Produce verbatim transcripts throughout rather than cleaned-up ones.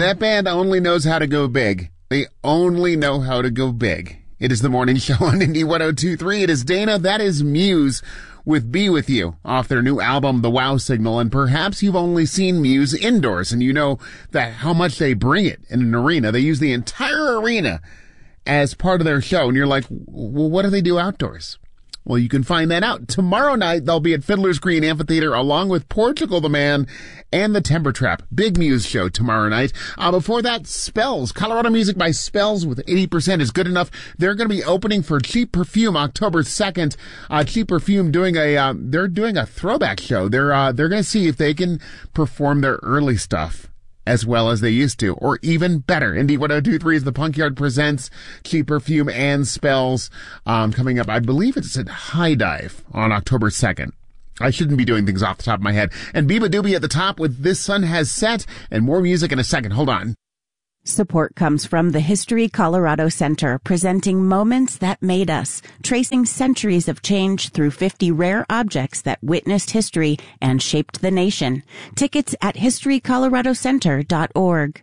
that band only knows how to go big. They only know how to go big. It is the morning show on Indie one oh two point three. It is Dana. That is Muse with Be With You off their new album, The Wow Signal. And perhaps you've only seen Muse indoors and you know that how much they bring it in an arena. They use the entire arena as part of their show. And you're like, well, what do they do outdoors? Well, you can find that out. Tomorrow night, they'll be at Fiddler's Green Amphitheater along with Portugal the Man and the Temper Trap. Big Muse show tomorrow night. Uh, before that, Spells. Colorado music by Spells with eighty percent is good enough. They're going to be opening for Cheap Perfume October second. Uh, Cheap Perfume doing a, uh, they're doing a throwback show. They're, uh, they're going to see if they can perform their early stuff as well as they used to, or even better. Indie one oh two point three is the Punk Yard presents Cheap Perfume and Spells, um, coming up. I believe it's at High Dive on October second. I shouldn't be doing things off the top of my head. And Biba Doobie at the top with This Sun Has Set, and more music in a second. Hold on. Support comes from the History Colorado Center, presenting Moments That Made Us, tracing centuries of change through fifty rare objects that witnessed history and shaped the nation. Tickets at history colorado center dot org.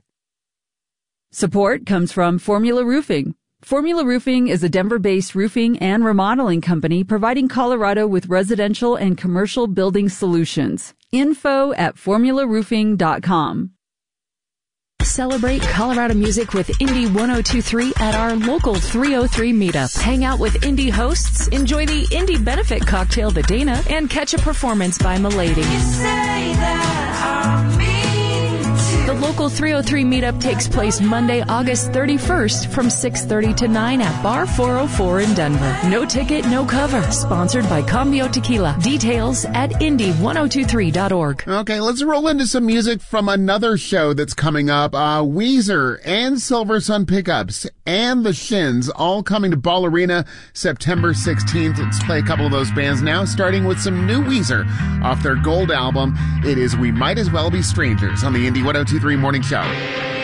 Support comes from Formula Roofing. Formula Roofing is a Denver-based roofing and remodeling company providing Colorado with residential and commercial building solutions. Info at formula roofing dot com. Celebrate Colorado music with Indie one oh two point three at our local three oh three meetup. Hang out with indie hosts, enjoy the indie benefit cocktail The Dana, and catch a performance by Milady. You say that I mean to. The local three oh three meetup takes place Monday, August thirty-first from six thirty to nine at Bar four oh four in Denver. No ticket, no cover. Sponsored by Cambio Tequila. Details at indie one oh two point three dot org. Okay, let's roll into some music from another show that's coming up. Uh, Weezer and Silver Sun Pickups and the Shins all coming to Ball Arena September sixteenth. Let's play a couple of those bands now, starting with some new Weezer off their Gold album. It is We Might As Well Be Strangers on the Indie one oh two point three Morning Show.